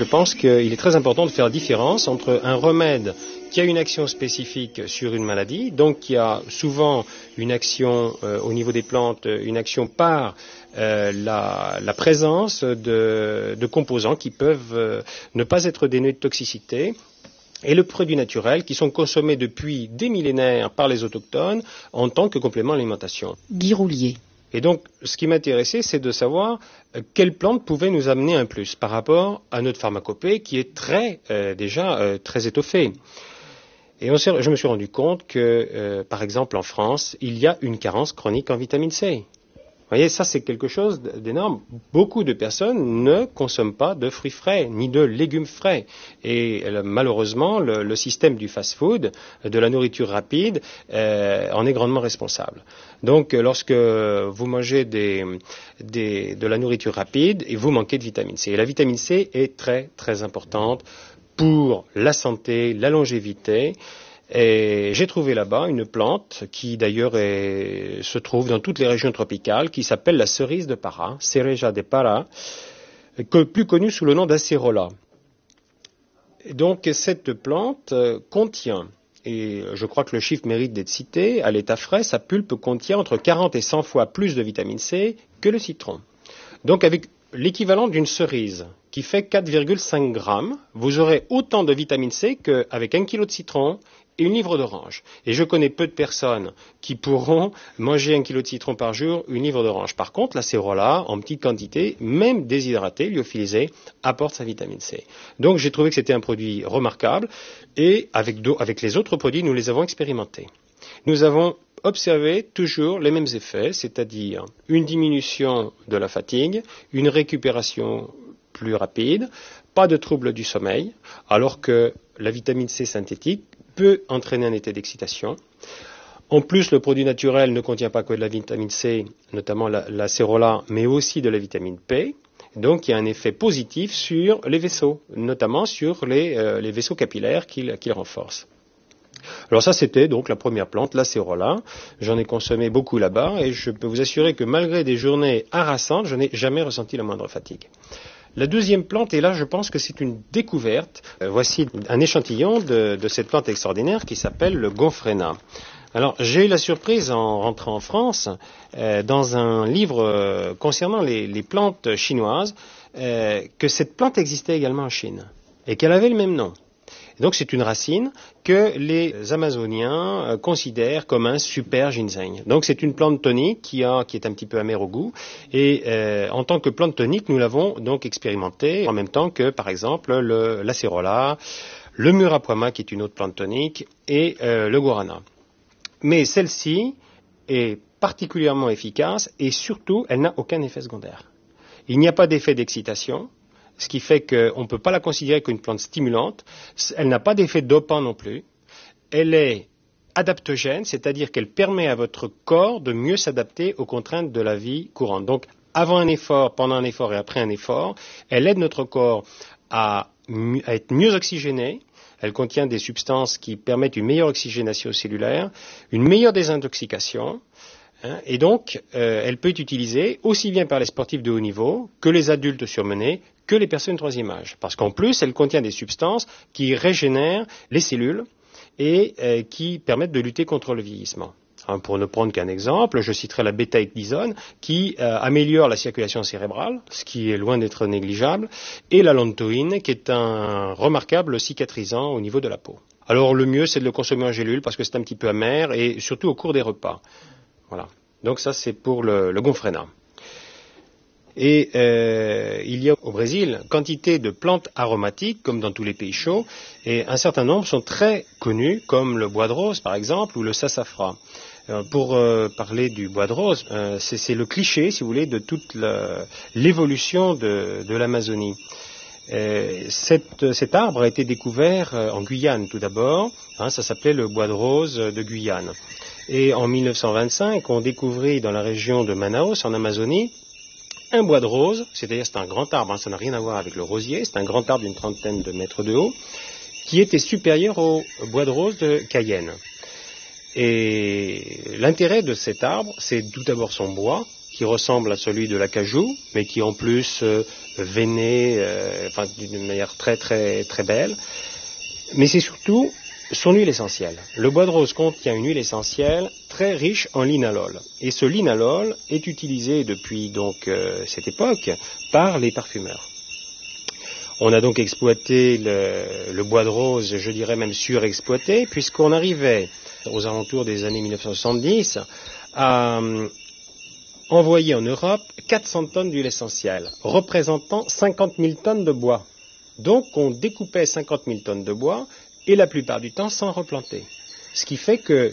je pense qu'il est très important de faire la différence entre un remède qui a une action spécifique sur une maladie, donc qui a souvent une action au niveau des plantes, une action par la présence de composants qui peuvent ne pas être dénués de toxicité, et le produit naturel qui sont consommés depuis des millénaires par les autochtones en tant que complément à l'alimentation. Guy Roulier. Et donc, ce qui m'intéressait, c'est de savoir quelle plante pouvait nous amener un plus par rapport à notre pharmacopée qui est déjà très étoffée. Et je me suis rendu compte que, par exemple, en France, il y a une carence chronique en vitamine C. Vous voyez, ça c'est quelque chose d'énorme. Beaucoup de personnes ne consomment pas de fruits frais, ni de légumes frais. Et malheureusement, le système du fast-food, de la nourriture rapide, en est grandement responsable. Donc, lorsque vous mangez de la nourriture rapide, vous manquez de vitamine C. Et la vitamine C est très, très importante pour la santé, la longévité. Et j'ai trouvé là-bas une plante qui d'ailleurs se trouve dans toutes les régions tropicales, qui s'appelle la cerise de Para, Cereja de Para, plus connue sous le nom d'acérola. Donc cette plante contient, et je crois que le chiffre mérite d'être cité, à l'état frais, sa pulpe contient entre 40 et 100 fois plus de vitamine C que le citron. Donc avec l'équivalent d'une cerise qui fait 4,5 grammes, vous aurez autant de vitamine C qu'avec 1 kilo de citron et une livre d'orange. Et je connais peu de personnes qui pourront manger 1 kilo de citron par jour, une livre d'orange. Par contre, l'acérola, en petite quantité, même déshydratée, lyophilisée, apporte sa vitamine C. Donc j'ai trouvé que c'était un produit remarquable et avec les autres produits, nous les avons expérimentés. Nous avons observé toujours les mêmes effets, c'est-à-dire une diminution de la fatigue, une récupération plus rapide, pas de troubles du sommeil, alors que la vitamine C synthétique peut entraîner un état d'excitation. En plus, le produit naturel ne contient pas que de la vitamine C, notamment l'acérola, mais aussi de la vitamine P. Donc, il y a un effet positif sur les vaisseaux, notamment sur les vaisseaux capillaires qu'il renforce. Alors ça, c'était donc la première plante, l'acérola. J'en ai consommé beaucoup là-bas et je peux vous assurer que malgré des journées harassantes, je n'ai jamais ressenti la moindre fatigue. La deuxième plante, et là je pense que c'est une découverte, voici un échantillon de cette plante extraordinaire qui s'appelle le gomphrena. Alors j'ai eu la surprise en rentrant en France, dans un livre concernant les plantes chinoises, que cette plante existait également en Chine et qu'elle avait le même nom. Donc c'est une racine que les Amazoniens considèrent comme un super ginseng. Donc c'est une plante tonique qui est un petit peu amère au goût. Et en tant que plante tonique, nous l'avons donc expérimentée en même temps que, par exemple, l'acérola, le murapuama qui est une autre plante tonique et le guarana. Mais celle-ci est particulièrement efficace et surtout, elle n'a aucun effet secondaire. Il n'y a pas d'effet d'excitation. Ce qui fait qu'on ne peut pas la considérer comme une plante stimulante. Elle n'a pas d'effet dopant non plus. Elle est adaptogène, c'est-à-dire qu'elle permet à votre corps de mieux s'adapter aux contraintes de la vie courante. Donc, avant un effort, pendant un effort et après un effort, elle aide notre corps à être mieux oxygéné. Elle contient des substances qui permettent une meilleure oxygénation cellulaire, une meilleure désintoxication. Et donc, elle peut être utilisée aussi bien par les sportifs de haut niveau que les adultes surmenés, que les personnes de troisième âge. Parce qu'en plus, elle contient des substances qui régénèrent les cellules et qui permettent de lutter contre le vieillissement. Pour ne prendre qu'un exemple, je citerai la bêta-ecdysone qui améliore la circulation cérébrale, ce qui est loin d'être négligeable, et la lantoïne qui est un remarquable cicatrisant au niveau de la peau. Alors le mieux, c'est de le consommer en gélule parce que c'est un petit peu amer et surtout au cours des repas. Voilà. Donc ça, c'est pour le gomphrena. Et il y a au Brésil quantité de plantes aromatiques, comme dans tous les pays chauds, et un certain nombre sont très connus, comme le bois de rose, par exemple, ou le sassafras. Pour parler du bois de rose, c'est le cliché, si vous voulez, de toute l'évolution de l'Amazonie. Cet arbre a été découvert en Guyane, tout d'abord. Ça s'appelait le bois de rose de Guyane. Et en 1925, on découvrit dans la région de Manaus, en Amazonie, un bois de rose, c'est-à-dire c'est un grand arbre, ça n'a rien à voir avec le rosier, c'est un grand arbre d'une trentaine de mètres de haut, qui était supérieur au bois de rose de Cayenne. Et l'intérêt de cet arbre, c'est tout d'abord son bois, qui ressemble à celui de l'acajou, mais qui en plus veiné, d'une manière très très très belle. Mais c'est surtout son huile essentielle. Le bois de rose contient une huile essentielle très riche en linalol. Et ce linalol est utilisé depuis donc cette époque par les parfumeurs. On a donc exploité le bois de rose, je dirais même surexploité, puisqu'on arrivait aux alentours des années 1970 à envoyer en Europe 400 tonnes d'huile essentielle, représentant 50 000 tonnes de bois. Donc on découpait 50 000 tonnes de bois, et la plupart du temps sans replanter. Ce qui fait que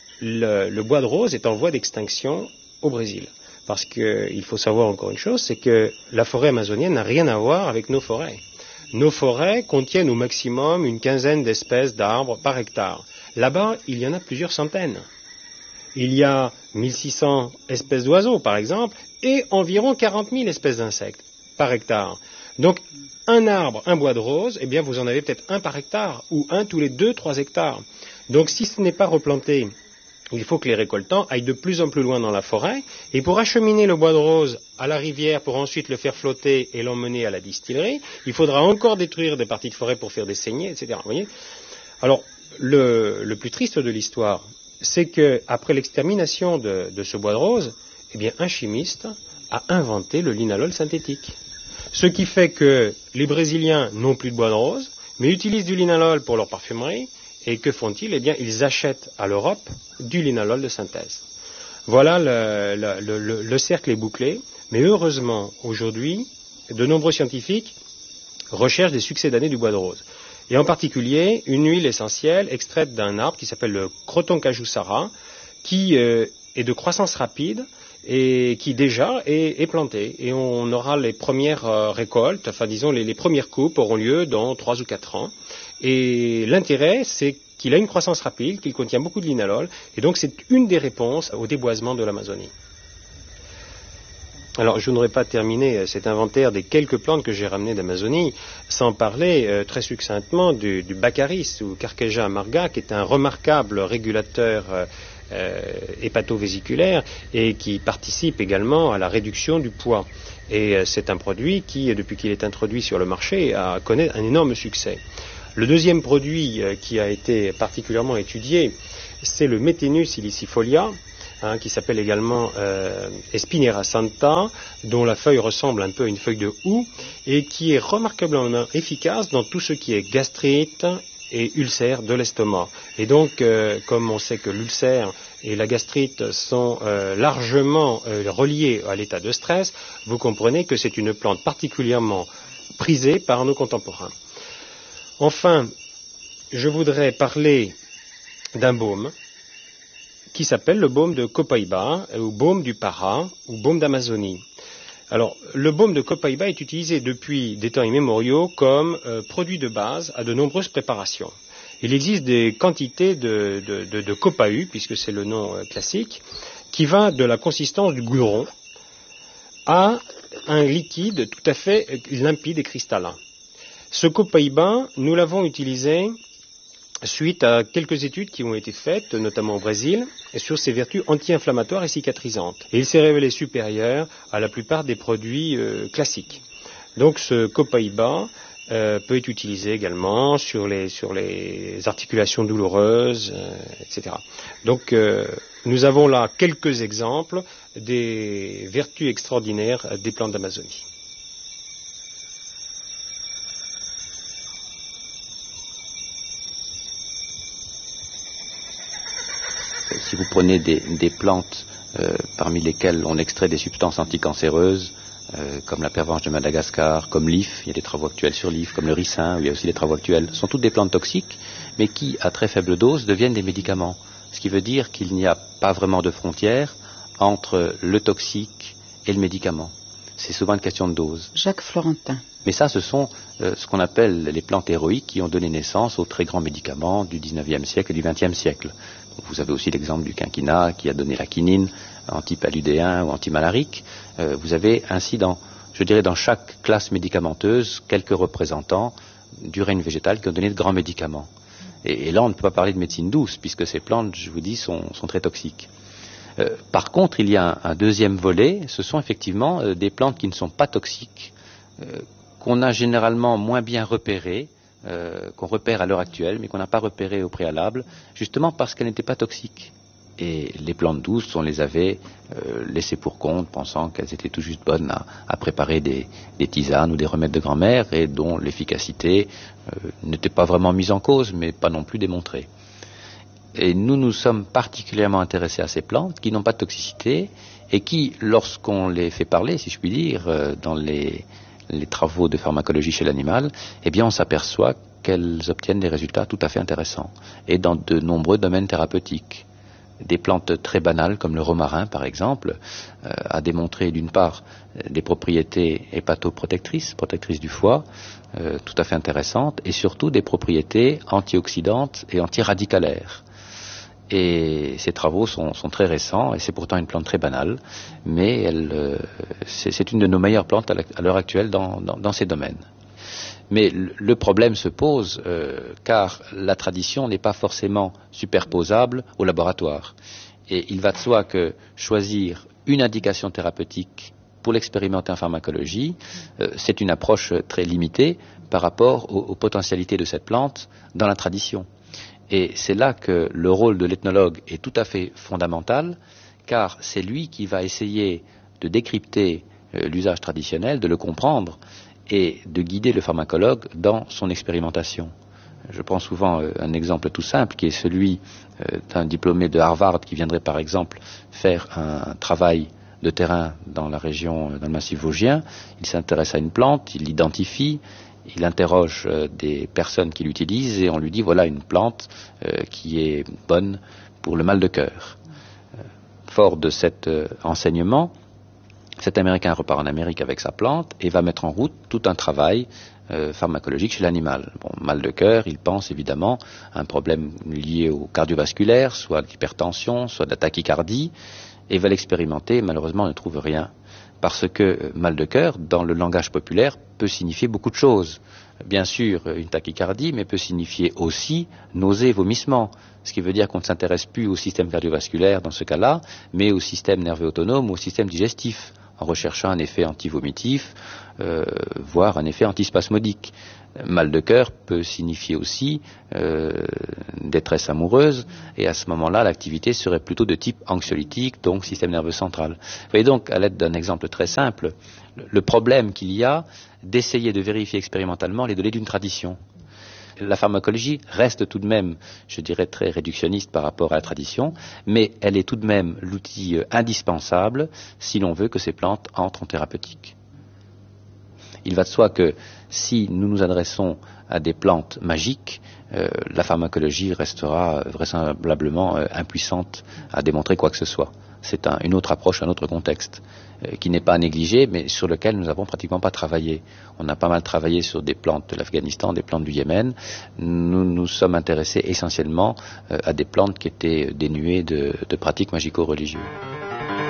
le bois de rose est en voie d'extinction au Brésil. Parce qu'il faut savoir encore une chose, c'est que la forêt amazonienne n'a rien à voir avec nos forêts. Nos forêts contiennent au maximum une quinzaine d'espèces d'arbres par hectare. Là-bas, il y en a plusieurs centaines. Il y a 1600 espèces d'oiseaux, par exemple, et environ 40 000 espèces d'insectes par hectare. Donc, un arbre, un bois de rose, eh bien, vous en avez peut-être un par hectare, ou un tous les 2-3 hectares. Donc, si ce n'est pas replanté, il faut que les récoltants aillent de plus en plus loin dans la forêt, et pour acheminer le bois de rose à la rivière, pour ensuite le faire flotter et l'emmener à la distillerie, il faudra encore détruire des parties de forêt pour faire des saignées, etc. Vous voyez ? Alors, le plus triste de l'histoire, c'est qu'après l'extermination de ce bois de rose, eh bien, un chimiste a inventé le linalol synthétique. Ce qui fait que les Brésiliens n'ont plus de bois de rose, mais utilisent du linalol pour leur parfumerie. Et que font-ils ? Eh bien, ils achètent à l'Europe du linalol de synthèse. Voilà, le cercle est bouclé. Mais heureusement, aujourd'hui, de nombreux scientifiques recherchent des succédanés du bois de rose. Et en particulier, une huile essentielle extraite d'un arbre qui s'appelle le Croton cajussara, qui est de croissance rapide et qui déjà est planté. Et on aura les premières récoltes, enfin disons les premières coupes auront lieu dans 3 ou 4 ans. Et l'intérêt, c'est qu'il a une croissance rapide, qu'il contient beaucoup de linalol, et donc c'est une des réponses au déboisement de l'Amazonie. Alors, je n'aurais pas terminé cet inventaire des quelques plantes que j'ai ramenées d'Amazonie sans parler très succinctement du Baccharis ou Carqueja amarga, qui est un remarquable régulateur hépatovésiculaire et qui participe également à la réduction du poids. Et c'est un produit qui, depuis qu'il est introduit sur le marché, connaît un énorme succès. Le deuxième produit qui a été particulièrement étudié, c'est le Methenus ilicifolia, qui s'appelle également Espinera santa, dont la feuille ressemble un peu à une feuille de houx, et qui est remarquablement efficace dans tout ce qui est gastrite et ulcère de l'estomac. Et donc, comme on sait que l'ulcère et la gastrite sont largement reliés à l'état de stress, vous comprenez que c'est une plante particulièrement prisée par nos contemporains. Enfin, je voudrais parler d'un baume qui s'appelle le baume de Copaiba, ou baume du Para, ou baume d'Amazonie. Alors, le baume de Copaiba est utilisé depuis des temps immémoriaux comme produit de base à de nombreuses préparations. Il existe des quantités de copahu, puisque c'est le nom classique, qui va de la consistance du goudron à un liquide tout à fait limpide et cristallin. Ce Copaiba, nous l'avons utilisé suite à quelques études qui ont été faites, notamment au Brésil, sur ses vertus anti-inflammatoires et cicatrisantes. Et il s'est révélé supérieur à la plupart des produits classiques. Donc ce Copaiba peut être utilisé également sur les articulations douloureuses, etc. Donc nous avons là quelques exemples des vertus extraordinaires des plantes d'Amazonie. Si vous prenez des plantes parmi lesquelles on extrait des substances anticancéreuses, comme la pervenche de Madagascar, comme l'if, il y a des travaux actuels sur l'if, comme le ricin, il y a aussi des travaux actuels, sont toutes des plantes toxiques, mais qui, à très faible dose, deviennent des médicaments. Ce qui veut dire qu'il n'y a pas vraiment de frontière entre le toxique et le médicament. C'est souvent une question de dose. Jacques Florentin. Mais ça, ce sont ce qu'on appelle les plantes héroïques qui ont donné naissance aux très grands médicaments du 19e siècle et du 20e siècle. Vous avez aussi l'exemple du quinquina qui a donné la quinine, antipaludéen ou antimalarique. Vous avez ainsi dans chaque classe médicamenteuse quelques représentants du règne végétal qui ont donné de grands médicaments. Et là, on ne peut pas parler de médecine douce puisque ces plantes, je vous dis, sont très toxiques. Par contre, il y a un deuxième volet, ce sont effectivement des plantes qui ne sont pas toxiques, qu'on a généralement moins bien repérées, qu'on repère à l'heure actuelle, mais qu'on n'a pas repérées au préalable, justement parce qu'elles n'étaient pas toxiques. Et les plantes douces, on les avait laissées pour compte, pensant qu'elles étaient tout juste bonnes à préparer des tisanes ou des remèdes de grand-mère, et dont l'efficacité n'était pas vraiment mise en cause, mais pas non plus démontrée. Et nous sommes particulièrement intéressés à ces plantes qui n'ont pas de toxicité, et qui, lorsqu'on les fait parler, si je puis dire, dans les travaux de pharmacologie chez l'animal, eh bien on s'aperçoit qu'elles obtiennent des résultats tout à fait intéressants, et dans de nombreux domaines thérapeutiques. Des plantes très banales comme le romarin par exemple a démontré d'une part des propriétés hépatoprotectrices, protectrices du foie, tout à fait intéressantes, et surtout des propriétés antioxydantes et antiradicalaires. Et ces travaux sont très récents, et c'est pourtant une plante très banale, mais c'est une de nos meilleures plantes à l'heure actuelle dans ces domaines. Mais le problème se pose car la tradition n'est pas forcément superposable au laboratoire. Et il va de soi que choisir une indication thérapeutique pour l'expérimenter en pharmacologie, c'est une approche très limitée par rapport aux potentialités de cette plante dans la tradition. Et c'est là que le rôle de l'ethnologue est tout à fait fondamental, car c'est lui qui va essayer de décrypter l'usage traditionnel, de le comprendre, et de guider le pharmacologue dans son expérimentation. Je prends souvent un exemple tout simple qui est celui d'un diplômé de Harvard qui viendrait par exemple faire un travail de terrain dans la région, dans le massif vosgien. Il s'intéresse à une plante, il l'identifie, il interroge des personnes qui l'utilisent et on lui dit voilà une plante qui est bonne pour le mal de cœur. Fort de cet enseignement, cet Américain repart en Amérique avec sa plante et va mettre en route tout un travail pharmacologique chez l'animal. Bon, mal de cœur, il pense évidemment à un problème lié au cardiovasculaire, soit de l'hypertension, soit de la tachycardie, et va l'expérimenter, malheureusement ne trouve rien. Parce que mal de cœur, dans le langage populaire, peut signifier beaucoup de choses. Bien sûr, une tachycardie, mais peut signifier aussi nausées, vomissements. Ce qui veut dire qu'on ne s'intéresse plus au système cardiovasculaire dans ce cas-là, mais au système nerveux autonome, au système digestif, en recherchant un effet antivomitif, voire un effet antispasmodique. Mal de cœur peut signifier aussi détresse amoureuse, et à ce moment-là, l'activité serait plutôt de type anxiolytique, donc système nerveux central. Vous voyez donc, à l'aide d'un exemple très simple, le problème qu'il y a d'essayer de vérifier expérimentalement les données d'une tradition. La pharmacologie reste tout de même, je dirais, très réductionniste par rapport à la tradition, mais elle est tout de même l'outil indispensable si l'on veut que ces plantes entrent en thérapeutique. Il va de soi que si nous nous adressons à des plantes magiques, la pharmacologie restera vraisemblablement impuissante à démontrer quoi que ce soit. C'est une autre approche, un autre contexte, qui n'est pas à négliger, mais sur lequel nous n'avons pratiquement pas travaillé. On a pas mal travaillé sur des plantes de l'Afghanistan, des plantes du Yémen. Nous nous sommes intéressés essentiellement à des plantes qui étaient dénuées de pratiques magico-religieuses.